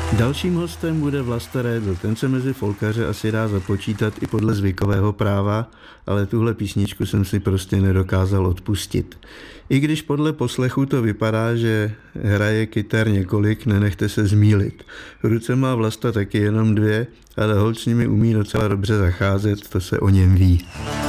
Dalším hostem bude Vlasta Redl. Ten se mezi folkaře asi dá započítat i podle zvykového práva, ale tuhle písničku jsem si prostě nedokázal odpustit. I když podle poslechu to vypadá, že hraje kytar několik, nenechte se zmýlit. V ruce má Vlasta taky jenom dvě, ale holt s nimi umí docela dobře zacházet, to se o něm ví.